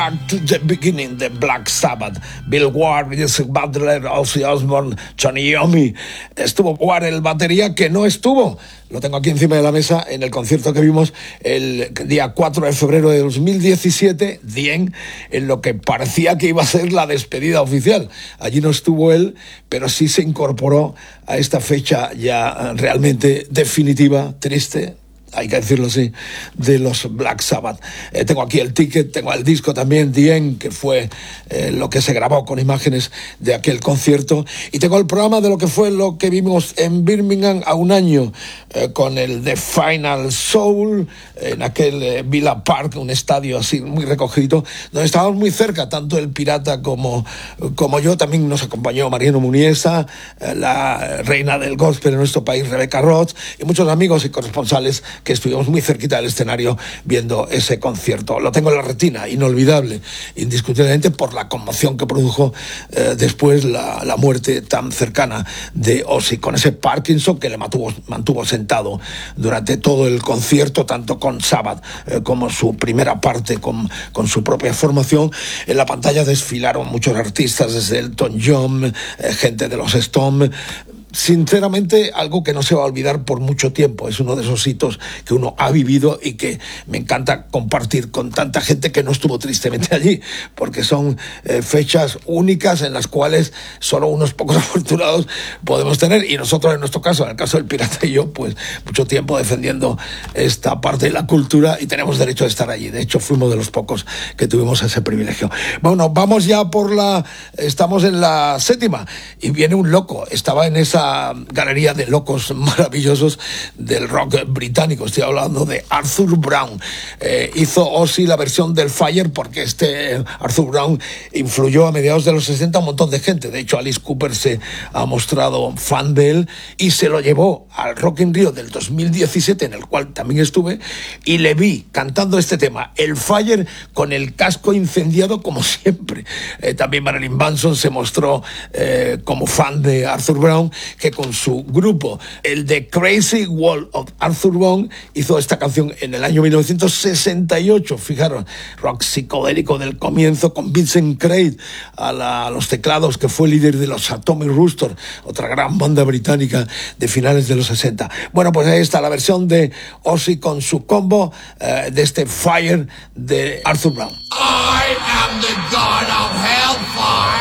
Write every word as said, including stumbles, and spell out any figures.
Back to the beginning, the Black Sabbath, Bill Ward, Jesse Butler, Ozzy Osbourne, Johnny Iommi. Estuvo Ward, el batería, que no estuvo. Lo tengo aquí encima de la mesa en el concierto que vimos el día cuatro de febrero de dos mil diecisiete, Dien, en lo que parecía que iba a ser la despedida oficial. Allí no estuvo él, pero sí se incorporó a esta fecha ya realmente definitiva, triste, hay que decirlo así, de los Black Sabbath. Eh, tengo aquí el ticket, tengo el disco también, Dien, que fue eh, lo que se grabó con imágenes de aquel concierto, y tengo el programa de lo que fue lo que vimos en Birmingham a un año, eh, con el The Final Soul, en aquel eh, Villa Park, un estadio así muy recogido, donde estábamos muy cerca, tanto el Pirata como, como yo. También nos acompañó Mariano Muniesa, eh, la reina del gospel en nuestro país, Rebecca Roth, y muchos amigos y corresponsales que estuvimos muy cerquita del escenario viendo ese concierto. Lo tengo en la retina, inolvidable, indiscutiblemente, por la conmoción que produjo eh, después la, la muerte tan cercana de Ozzy, con ese Parkinson que le mantuvo, mantuvo sentado durante todo el concierto, tanto con Sabbath eh, como su primera parte con, con su propia formación. En la pantalla desfilaron muchos artistas, desde Elton John, eh, gente de los Stones. Sinceramente, algo que no se va a olvidar por mucho tiempo. Es uno de esos hitos que uno ha vivido y que me encanta compartir con tanta gente que no estuvo tristemente allí, porque son eh, fechas únicas en las cuales solo unos pocos afortunados podemos tener, y nosotros en nuestro caso, en el caso del Pirata y yo, pues mucho tiempo defendiendo esta parte de la cultura, y tenemos derecho a estar allí. De hecho, fuimos de los pocos que tuvimos ese privilegio. Bueno, vamos ya por la... Estamos en la séptima y viene un loco. Estaba en esa galería de locos maravillosos del rock británico. Estoy hablando de Arthur Brown. Eh, hizo Ozzy la versión del Fire, porque este Arthur Brown influyó a mediados de los sesenta a un montón de gente. De hecho, Alice Cooper se ha mostrado fan de él y se lo llevó al Rock in Rio del dos mil diecisiete, en el cual también estuve, y le vi cantando este tema, el Fire, con el casco incendiado como siempre. Eh, también Marilyn Manson se mostró eh, como fan de Arthur Brown, que con su grupo, el The Crazy World of Arthur Brown, hizo esta canción en el año mil novecientos sesenta y ocho. Fijaros, rock psicodélico del comienzo, con Vincent Craig a, la, a los teclados, que fue líder de los Atomic Rooster, otra gran banda británica de finales de los sesenta. Bueno, pues ahí está la versión de Ozzy con su combo eh, de este Fire de Arthur Brown. I am the god of hellfire.